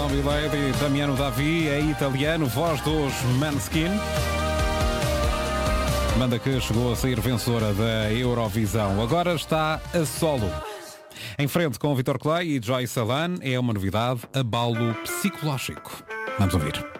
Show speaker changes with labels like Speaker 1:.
Speaker 1: Zombie Lady, Damiano Davi, é italiano, voz dos Maneskin. Banda que chegou a sair vencedora da Eurovisão. Agora está a solo. Em frente com Vitor Clay e Joy Salan, é uma novidade, abalo psicológico. Vamos ouvir.